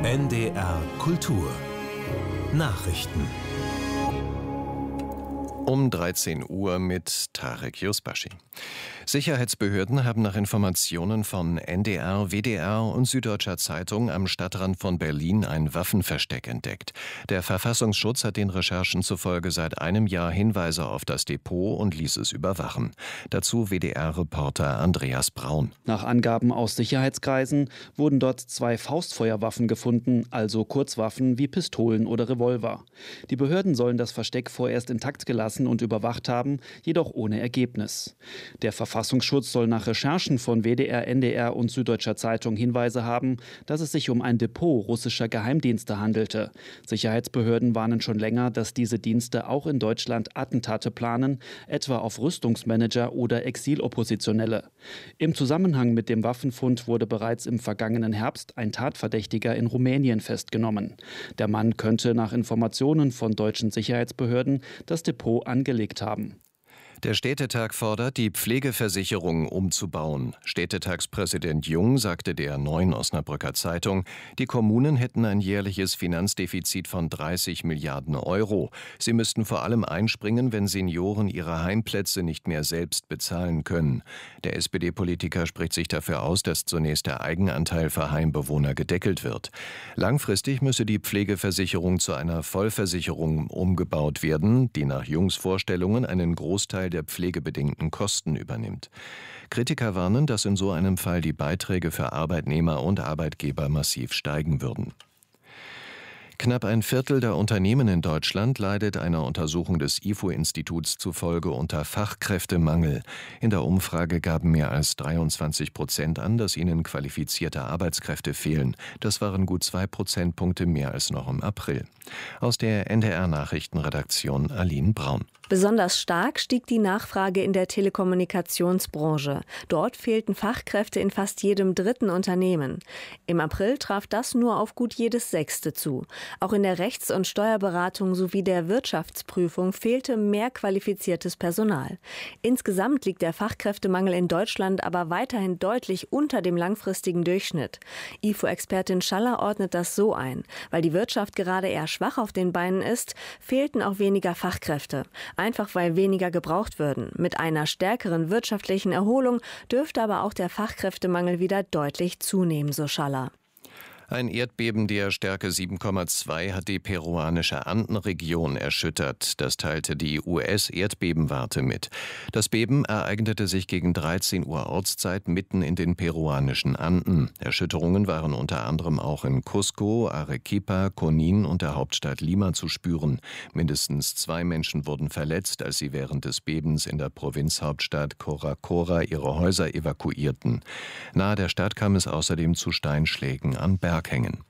NDR Kultur Nachrichten Um 13 Uhr mit Tarek Yusbashi. Sicherheitsbehörden haben nach Informationen von NDR, WDR und Süddeutscher Zeitung am Stadtrand von Berlin ein Waffenversteck entdeckt. Der Verfassungsschutz hat den Recherchen zufolge seit einem Jahr Hinweise auf das Depot und ließ es überwachen. Dazu WDR-Reporter Andreas Braun. Nach Angaben aus Sicherheitskreisen wurden dort 2 Faustfeuerwaffen gefunden, also Kurzwaffen wie Pistolen oder Revolver. Die Behörden sollen das Versteck vorerst intakt gelassen und überwacht haben, jedoch ohne Ergebnis. Der Verfassungsschutz soll nach Recherchen von WDR, NDR und Süddeutscher Zeitung Hinweise haben, dass es sich um ein Depot russischer Geheimdienste handelte. Sicherheitsbehörden warnen schon länger, dass diese Dienste auch in Deutschland Attentate planen, etwa auf Rüstungsmanager oder Exiloppositionelle. Im Zusammenhang mit dem Waffenfund wurde bereits im vergangenen Herbst ein Tatverdächtiger in Rumänien festgenommen. Der Mann könnte nach Informationen von deutschen Sicherheitsbehörden das Depot angelegt haben. Der Städtetag fordert, die Pflegeversicherung umzubauen. Städtetagspräsident Jung sagte der Neuen Osnabrücker Zeitung, die Kommunen hätten ein jährliches Finanzdefizit von 30 Milliarden Euro. Sie müssten vor allem einspringen, wenn Senioren ihre Heimplätze nicht mehr selbst bezahlen können. Der SPD-Politiker spricht sich dafür aus, dass zunächst der Eigenanteil für Heimbewohner gedeckelt wird. Langfristig müsse die Pflegeversicherung zu einer Vollversicherung umgebaut werden, die nach Jungs Vorstellungen einen Großteil der pflegebedingten Kosten übernimmt. Kritiker warnen, dass in so einem Fall die Beiträge für Arbeitnehmer und Arbeitgeber massiv steigen würden. Knapp ein Viertel der Unternehmen in Deutschland leidet einer Untersuchung des IFO-Instituts zufolge unter Fachkräftemangel. In der Umfrage gaben mehr als 23% an, dass ihnen qualifizierte Arbeitskräfte fehlen. Das waren gut 2 Prozentpunkte mehr als noch im April. Aus der NDR-Nachrichtenredaktion Aline Braun. Besonders stark stieg die Nachfrage in der Telekommunikationsbranche. Dort fehlten Fachkräfte in fast jedem dritten Unternehmen. Im April traf das nur auf gut jedes 6. zu. Auch in der Rechts- und Steuerberatung sowie der Wirtschaftsprüfung fehlte mehr qualifiziertes Personal. Insgesamt liegt der Fachkräftemangel in Deutschland aber weiterhin deutlich unter dem langfristigen Durchschnitt. IFO-Expertin Schaller ordnet das so ein. Weil die Wirtschaft gerade eher schwach auf den Beinen ist, fehlten auch weniger Fachkräfte. Einfach weil weniger gebraucht würden. Mit einer stärkeren wirtschaftlichen Erholung dürfte aber auch der Fachkräftemangel wieder deutlich zunehmen, so Schaller. Ein Erdbeben der Stärke 7,2 hat die peruanische Andenregion erschüttert. Das teilte die US-Erdbebenwarte mit. Das Beben ereignete sich gegen 13 Uhr Ortszeit mitten in den peruanischen Anden. Erschütterungen waren unter anderem auch in Cusco, Arequipa, Junín und der Hauptstadt Lima zu spüren. Mindestens 2 Menschen wurden verletzt, als sie während des Bebens in der Provinzhauptstadt Coracora ihre Häuser evakuierten. Nahe der Stadt kam es außerdem zu Steinschlägen an Berghängen.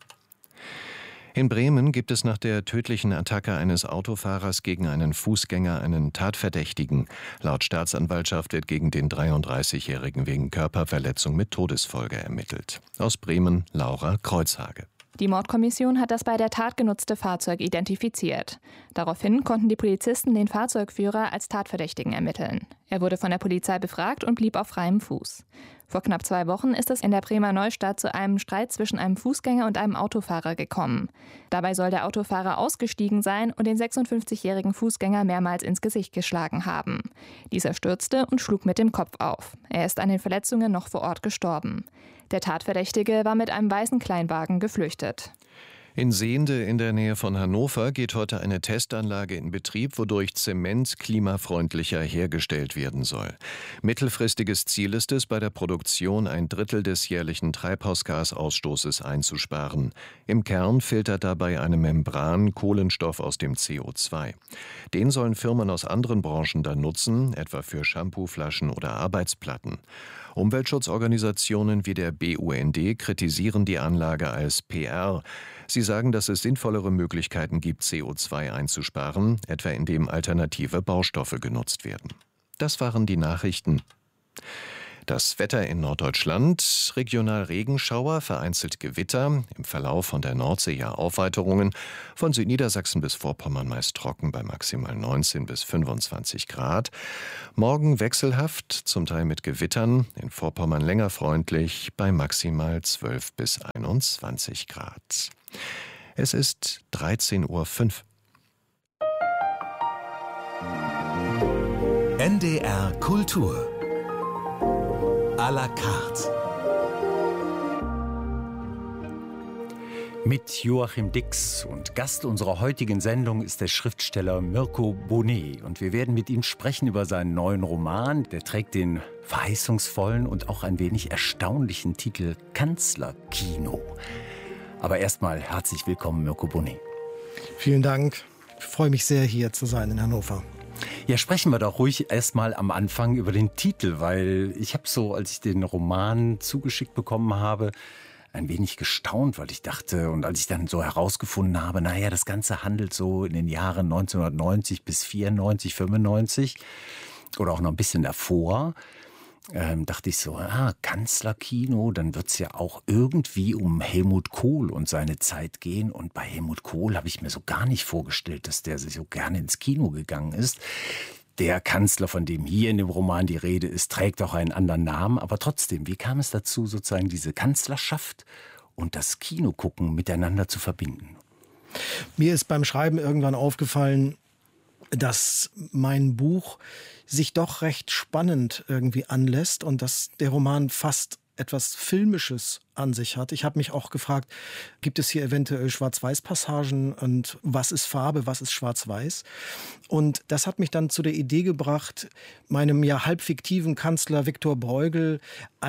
In Bremen gibt es nach der tödlichen Attacke eines Autofahrers gegen einen Fußgänger einen Tatverdächtigen. Laut Staatsanwaltschaft wird gegen den 33-Jährigen wegen Körperverletzung mit Todesfolge ermittelt. Aus Bremen, Laura Kreuzhage. Die Mordkommission hat das bei der Tat genutzte Fahrzeug identifiziert. Daraufhin konnten die Polizisten den Fahrzeugführer als Tatverdächtigen ermitteln. Er wurde von der Polizei befragt und blieb auf freiem Fuß. Vor knapp 2 Wochen ist es in der Bremer Neustadt zu einem Streit zwischen einem Fußgänger und einem Autofahrer gekommen. Dabei soll der Autofahrer ausgestiegen sein und den 56-jährigen Fußgänger mehrmals ins Gesicht geschlagen haben. Dieser stürzte und schlug mit dem Kopf auf. Er ist an den Verletzungen noch vor Ort gestorben. Der Tatverdächtige war mit einem weißen Kleinwagen geflüchtet. In Sehnde in der Nähe von Hannover geht heute eine Testanlage in Betrieb, wodurch Zement klimafreundlicher hergestellt werden soll. Mittelfristiges Ziel ist es, bei der Produktion 1/3 des jährlichen Treibhausgasausstoßes einzusparen. Im Kern filtert dabei eine Membran Kohlenstoff aus dem CO2. Den sollen Firmen aus anderen Branchen dann nutzen, etwa für Shampooflaschen oder Arbeitsplatten. Umweltschutzorganisationen wie der BUND kritisieren die Anlage als PR. Sie sagen, dass es sinnvollere Möglichkeiten gibt, CO2 einzusparen, etwa indem alternative Baustoffe genutzt werden. Das waren die Nachrichten. Das Wetter in Norddeutschland: regional Regenschauer, vereinzelt Gewitter, im Verlauf von der Nordsee ja Aufweiterungen, von Südniedersachsen bis Vorpommern meist trocken bei maximal 19 bis 25 Grad. Morgen wechselhaft, zum Teil mit Gewittern, in Vorpommern länger freundlich bei maximal 12 bis 21 Grad. Es ist 13:05 Uhr. NDR Kultur à la carte. Mit Joachim Dix, und Gast unserer heutigen Sendung ist der Schriftsteller Mirko Bonet. Und wir werden mit ihm sprechen über seinen neuen Roman. Der trägt den verheißungsvollen und auch ein wenig erstaunlichen Titel Kanzlerkino. Aber erstmal herzlich willkommen, Mirko Bonet. Vielen Dank. Ich freue mich sehr, hier zu sein in Hannover. Ja, sprechen wir doch ruhig erstmal am Anfang über den Titel, weil ich habe so, als ich den Roman zugeschickt bekommen habe, ein wenig gestaunt, weil ich dachte, und als ich dann so herausgefunden habe, naja, das Ganze handelt so in den Jahren 1990 bis 94, 95 oder auch noch ein bisschen davor, dachte ich so, Kanzlerkino, dann wird es ja auch irgendwie um Helmut Kohl und seine Zeit gehen. Und bei Helmut Kohl habe ich mir so gar nicht vorgestellt, dass der so gerne ins Kino gegangen ist. Der Kanzler, von dem hier in dem Roman die Rede ist, trägt auch einen anderen Namen. Aber trotzdem, wie kam es dazu, sozusagen diese Kanzlerschaft und das Kinogucken miteinander zu verbinden? Mir ist beim Schreiben irgendwann aufgefallen, dass mein Buch sich doch recht spannend irgendwie anlässt und dass der Roman fast etwas Filmisches an sich hat. Ich habe mich auch gefragt, gibt es hier eventuell Schwarz-Weiß-Passagen und was ist Farbe, was ist Schwarz-Weiß? Und das hat mich dann zu der Idee gebracht, meinem ja halb fiktiven Kanzler Viktor Brueghel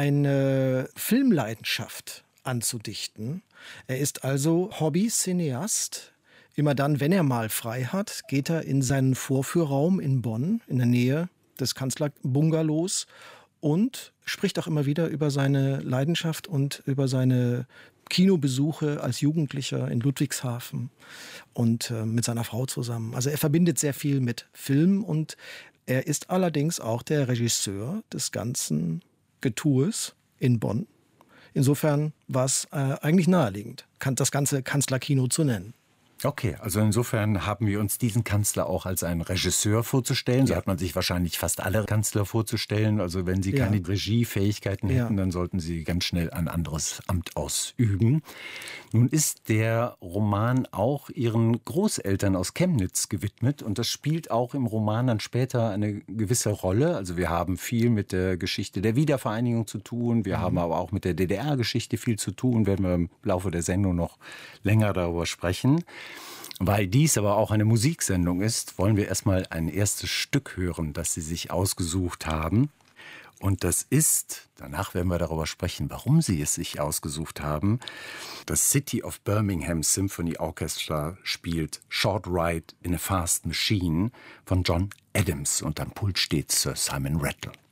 eine Filmleidenschaft anzudichten. Er ist also Hobby-Cineast. Immer dann, wenn er mal frei hat, geht er in seinen Vorführraum in Bonn, in der Nähe des Kanzlerbungalows, und spricht auch immer wieder über seine Leidenschaft und über seine Kinobesuche als Jugendlicher in Ludwigshafen und mit seiner Frau zusammen. Also er verbindet sehr viel mit Film, und er ist allerdings auch der Regisseur des ganzen Getues in Bonn. Insofern war es eigentlich naheliegend, das ganze Kanzlerkino zu nennen. Okay, also insofern haben wir uns diesen Kanzler auch als einen Regisseur vorzustellen. So hat man sich wahrscheinlich fast alle Kanzler vorzustellen. Also wenn sie keine Regiefähigkeiten hätten, dann sollten sie ganz schnell ein anderes Amt ausüben. Nun ist der Roman auch ihren Großeltern aus Chemnitz gewidmet, und das spielt auch im Roman dann später eine gewisse Rolle. Also wir haben viel mit der Geschichte der Wiedervereinigung zu tun. Wir haben aber auch mit der DDR-Geschichte viel zu tun. Werden wir im Laufe der Sendung noch länger darüber sprechen. Weil dies aber auch eine Musiksendung ist, wollen wir erstmal ein erstes Stück hören, das Sie sich ausgesucht haben. Und das ist, danach werden wir darüber sprechen, warum Sie es sich ausgesucht haben, das City of Birmingham Symphony Orchestra spielt Short Ride in a Fast Machine von John Adams, und am Pult steht Sir Simon Rattle.